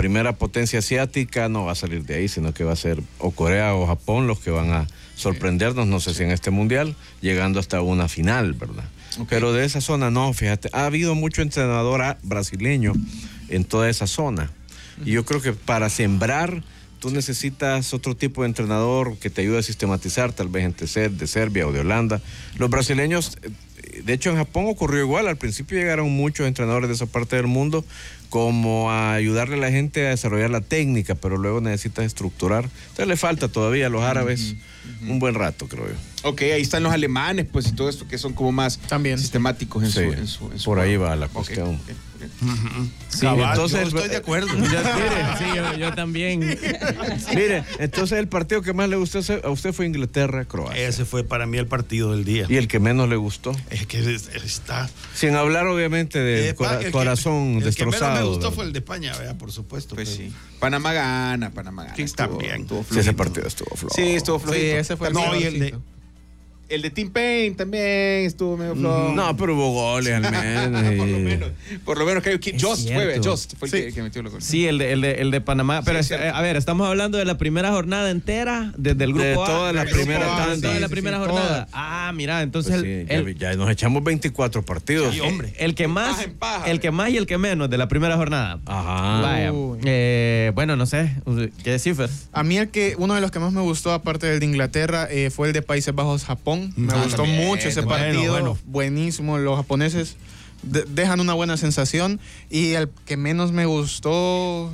primera potencia asiática no va a salir de ahí, sino que va a ser o Corea o Japón los que van a sorprendernos, no sé si en este mundial, llegando hasta una final, ¿verdad? Okay. Pero de esa zona no, fíjate, ha habido mucho entrenador brasileño en toda esa zona. Y yo creo que para sembrar, tú necesitas otro tipo de entrenador que te ayude a sistematizar, tal vez de Serbia o de Holanda. Los brasileños, de hecho en Japón ocurrió igual, al principio llegaron muchos entrenadores de esa parte del mundo como a ayudarle a la gente a desarrollar la técnica, pero luego necesitas estructurar. Entonces le falta todavía a los árabes un buen rato, creo yo. Ok, ahí están los alemanes, pues, y todo esto que son como más también sistemáticos en su por ahí va la cuestión. Okay. Sí, entonces yo estoy de acuerdo. Sí, yo también. Mire, entonces el partido que más le gustó a usted fue Inglaterra-Croacia. Ese fue para mí el partido del día. ¿Y el que menos le gustó? Es que está... Sin hablar obviamente del corazón destrozado. El que menos me gustó fue el de España, ¿verdad? Por supuesto. Pues sí. Panamá gana. Sí, también. Sí, ese partido estuvo flojo. Sí, estuvo flojito. Sí, ese fue el de Tim Payne también estuvo medio flojo. No, pero hubo goles al menos. Por lo menos que Just fue el que metió los goles. Sí, el de Panamá. Pero sí, a ver, estamos hablando de la primera jornada entera, desde el grupo de A. Toda la primera tanda. Toda la primera jornada. Mira, entonces pues ya nos echamos 24 partidos. Sí, hombre. El que más y el que menos de la primera jornada. Ajá. Vaya. Bueno, no sé. ¿Qué cifras? A mí uno de los que más me gustó, aparte del de Inglaterra, fue el de Países Bajos-Japón. Me gustó mucho ese partido. Buenísimo. Los japoneses dejan una buena sensación. Y el que menos me gustó,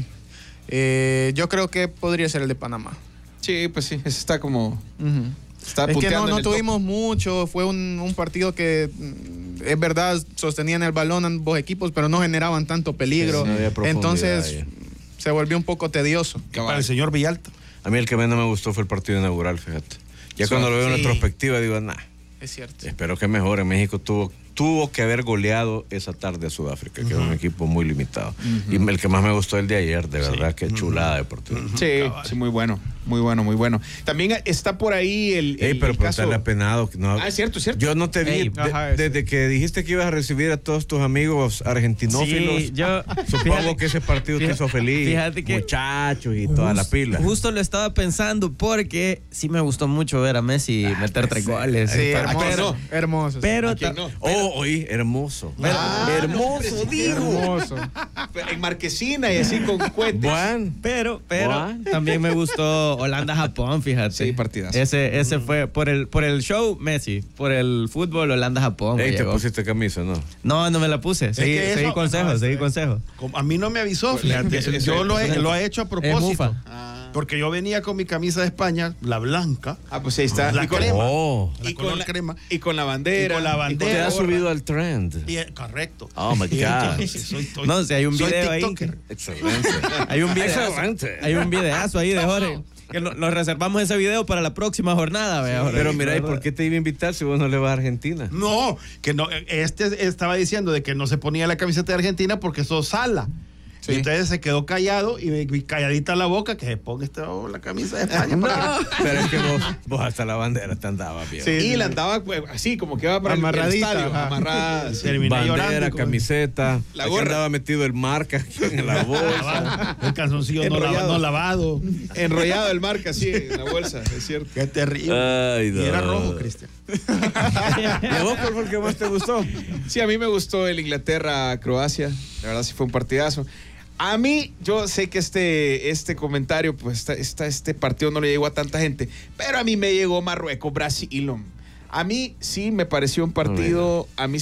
yo creo que podría ser el de Panamá. Sí, pues sí. Ese está como... Es que no tuvimos mucho. Fue un partido que, es verdad, sostenían el balón ambos equipos, pero no generaban tanto peligro. Sí, entonces se volvió un poco tedioso. Para el señor Villalta. A mí el que menos me gustó fue el partido inaugural, fíjate. Ya cuando lo veo en retrospectiva digo, es cierto. Espero que mejore. México tuvo que haber goleado esa tarde a Sudáfrica, que era un equipo muy limitado. Y el que más me gustó el de ayer, de verdad, que chulada deportiva. Sí, muy bueno. Muy bueno. También está por ahí el pero caso... preguntarle a Penado. No, es cierto. Yo no te vi desde que dijiste que ibas a recibir a todos tus amigos argentinófilos. Sí, yo supongo que ese partido te hizo feliz. Fíjate que muchachos y toda la pila. Justo lo estaba pensando porque sí me gustó mucho ver a Messi meter 3 goles. Sí, hermoso. Pero hermoso. Hermoso, digo. En Marquesina y así con cohetes. Pero también me gustó Holanda-Japón, fíjate. Sí, partidazo. Ese fue por el show Messi, por el fútbol Holanda-Japón. ¿Te pusiste camisa, no? No me la puse. Seguí consejo. A mí no me avisó, fíjate. Yo lo he hecho a propósito. Porque yo venía con mi camisa de España, la blanca. Pues ahí está. La crema. Y con crema. Y con la bandera. Te has subido al trend. Correcto. Oh my God. No, si hay un video ahí. Excelente. Hay un videazo ahí de Jorge. Que nos reservamos ese video para la próxima jornada, Jorge. Pero mira, ¿y por qué te iba a invitar si vos no le vas a Argentina? No, que no. Estaba diciendo de que no se ponía la camiseta de Argentina porque sos Sala. Sí. Entonces se quedó callado y calladita la boca que se ponga la camisa de España. Pero es que vos hasta la bandera te andabas bien. Sí, y la andaba pues, así como que iba para el estadio, amarrada. Bandera, camiseta, la gorra. Andaba metido el marca en la bolsa. El calzoncillo no lavado. Enrollado el marca así en la bolsa, es cierto. Qué terrible. Ay, no. Y era rojo, Cristian. ¿Y a vos cuál fue el que más te gustó? Sí, a mí me gustó el Inglaterra-Croacia. La verdad sí fue un partidazo. A mí, yo sé que este comentario, pues este partido no le llegó a tanta gente, pero a mí me llegó Marruecos-Brasil. A mí sí me pareció un partido,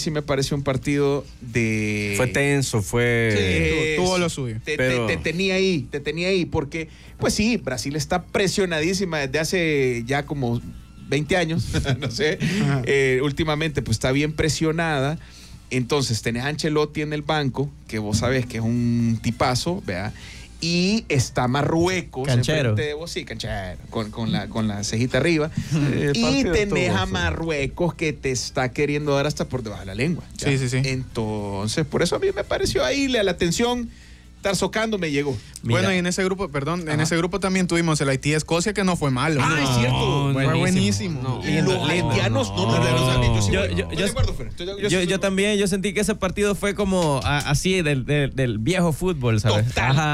de... Fue tenso, fue... Sí, tuvo lo suyo. Te tenía ahí, porque, pues sí, Brasil está presionadísima desde hace ya como 20 años, no sé, últimamente pues está bien presionada. Entonces tenés a Ancelotti en el banco, que vos sabés que es un tipazo, ¿verdad? Y está Marruecos canchero. Enfrente de vos, sí, canchero, con la cejita arriba. Y tenés a Marruecos que te está queriendo dar hasta por debajo de la lengua. ¿ya? Sí. Entonces, por eso a mí me pareció ahí la atención. Estar socando me llegó. Mira. Bueno, y en ese grupo también tuvimos el Haití-Escocia, que no fue malo. Es cierto. Fue buenísimo. Y los haitianos yo también, yo sentí que ese partido fue como así del viejo fútbol, ¿sabes? Total.